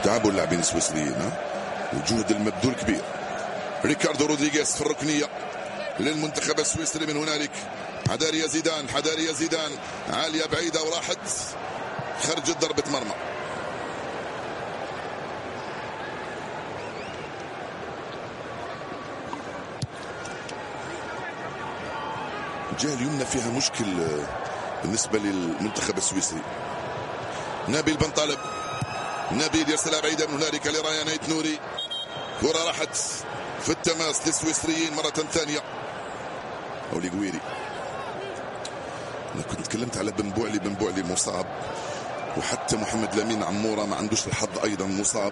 تعبوا اللاعبين السويسريين، الجهد المبذول كبير. ريكاردو رودريغيز في الركنية للمنتخب السويسري. من هنالك حدارية زيدان، حدارية زيدان عالية بعيدة وراحت خرج ضربة مرمى. الجهة اليمنى فيها مشكل بالنسبة للمنتخب السويسري. نبيل بن طالب، نبيل يرسلها بعيدة من هنالك لرايان ايت نوري. كرة راحت في التماس للسويسريين مرة ثانية. أولي قويري. أنا كنت تكلمت على بن بوعلي مصاب، وحتى محمد لامين عمورة ما عندوش الحظ أيضا مصاب.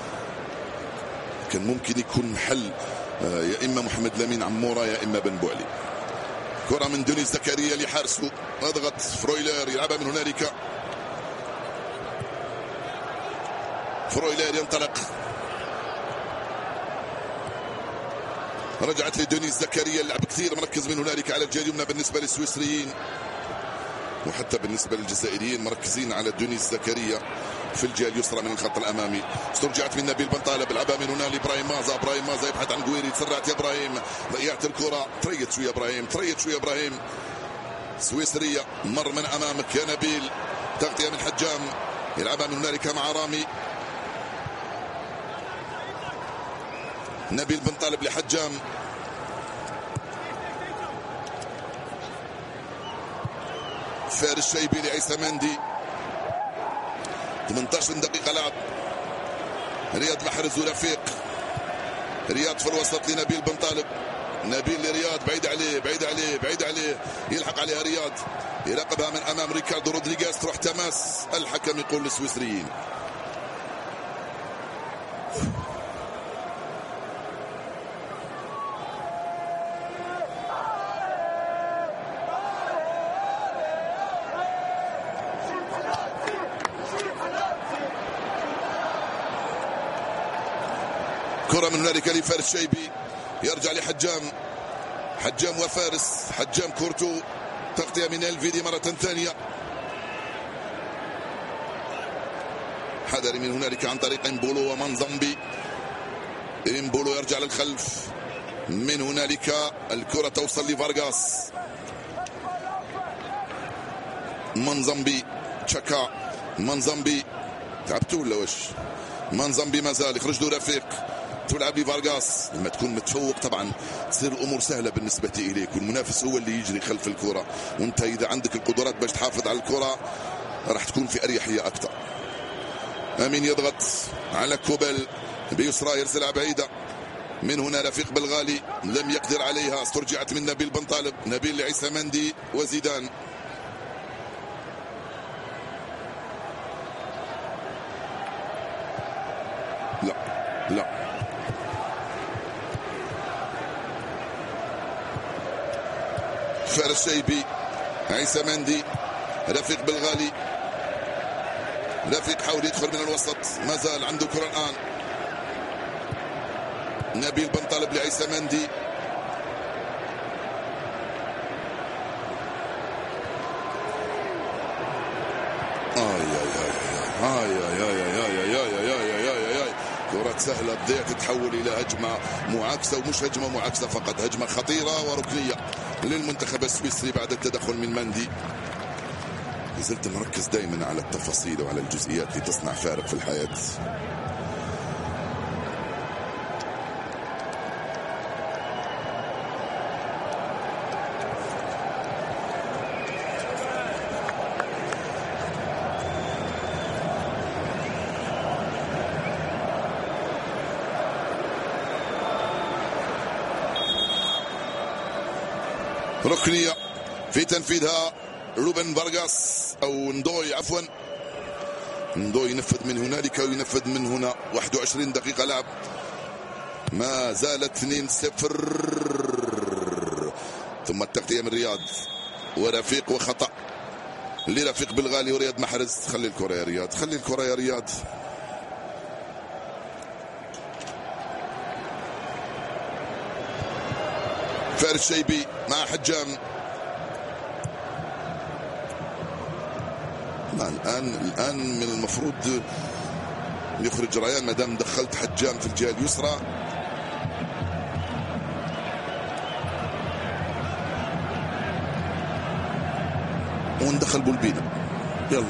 كان ممكن يكون محل يا إما محمد لامين عمورة يا إما بن بوعلي. كرة من دونيس زكريا لحارسه، اضغط فرويلر يلعبها من هنالك. فرويلر ينطلق، رجعت لدونيس زكريا. اللعب كثير مركز من هنالك على الجهة اليمنى بالنسبة للسويسريين، وحتى بالنسبة للجزائريين مركزين على دونيس زكريا في الجهة اليسرى من الخط الأمامي. استرجعت من نبيل بن طالب، لعبها من هنا لإبراهيم مازا. إبراهيم مازا يبحث عن قويري، تسرعت يا إبراهيم، ضيعت الكرة. تريت شوية إبراهيم، تريت شوية إبراهيم. سويسرية مر من أمامك يا نبيل. تغطية من حجام، يلعبها من هنالك مع رامي. نبيل بن طالب لحجام، فارس شيبي لعيسى مندي. 18 دقيقة لعب. رياض محرز ورفيق. رياض في الوسط لنبيل بن طالب، نبيل لرياض، بعيد عليه بعيد عليه بعيد عليه، يلحق عليها رياض، يراقبها من امام ريكاردو رودريغيز. تروح تماس، الحكم يقول للسويسريين. كرة من هنالك لفارس شيبي، يرجع لحجام. حجام وفارس، حجام كورتو، تغطية من الفيدي مرة ثانية. حذري من هنالك عن طريق امبولو ومنزمبي. امبولو يرجع للخلف، من هنالك الكرة توصل لفارغاس. منزمبي، تشاكا، منزمبي، تعبتوا ولا وش؟ منزمبي مازال، يخرج له رفيق، تلعب لفارغاس. لما تكون متفوق طبعا تصير الامور سهله بالنسبه اليك، والمنافس هو اللي يجري خلف الكره، وانت اذا عندك القدرات باش تحافظ على الكره راح تكون في اريحيه اكثر. امين يضغط على كوبل بيسرى، يرسلها بعيده. من هنا رفيق بالغالي لم يقدر عليها، استرجعت من نبيل بن طالب. نبيل لعيسى مندي وزيدان. لا فارس شيبي، عيسى مندي، رفيق بالغالي. رفيق حاول يدخل من الوسط، ما زال عنده كرة الآن. نبيل بن طالب لعيسى مندي. كرة سهلة تضيع تتحول إلى هجمة معاكسة، ومش هجمة معاكسة فقط، هجمة خطيرة وركنية للمنتخب السويسري بعد التدخل من مندي. لازلت مركز دائما على التفاصيل وعلى الجزئيات اللي تصنع فارق في الحياة. ركنية في تنفيذها روبن فارغاس أو ندوي، عفوا ندوي ينفذ من هنالك وينفذ من هنا. 21 دقيقة لعب، ما زالت 2-0. ثم التغطية من رياض ورفيق، وخطأ لرفيق بالغالي ورياض محرز. خلي الكرة يا رياض، خلي الكرة يا رياض. فارس شيبي مع حجام. الآن من المفروض يخرج ريان ما دام دخلت حجام في الجهه اليسرى. وندخل بولبينا. يلا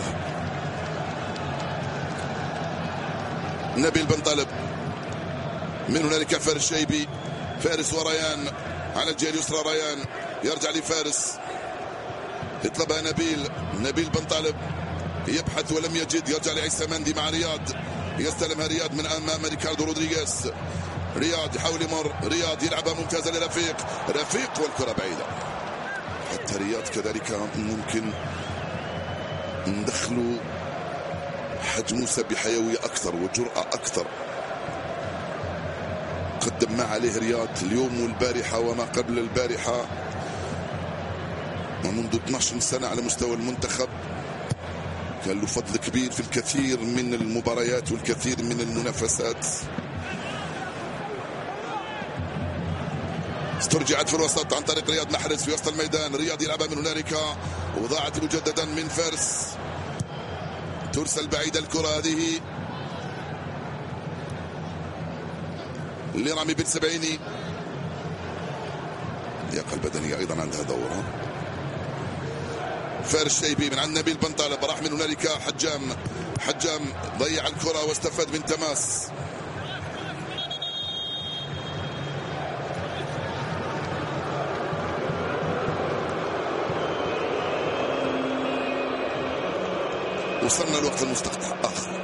نبيل بن طالب، من هنالك فارس شيبي، فارس وريان على الجهه اليسرى. ريان يرجع لفارس، يطلبها نبيل بن طالب، يبحث ولم يجد، يرجع لعيسى مندي مع رياض، يستلمها رياض من امام ريكاردو رودريغيز. رياض يحاول يمر، رياض يلعبها ممتازه لرفيق، والكره بعيده. حتى رياض كذلك ممكن ندخلوا حج موسى بحيويه اكثر وجرأه اكثر. قدم ما عليه رياض اليوم والبارحه وما قبل البارحه ومنذ 12 سنه على مستوى المنتخب. كان له فضل كبير في الكثير من المباريات والكثير من المنافسات. استرجعت في الوسط عن طريق رياض محرز في وسط الميدان. رياض يلعبها من هنالك وضاعت مجددا من فارس. ترسل بعيد الكرة هذه لرامي بن سبعيني. اللياقة البدنية أيضا عندها دور. فارس شيبي من عند نبيل بن طالب، راح من هنالك حجام ضيع الكرة واستفاد من تماس. وصلنا لوقت المستقطع آخر.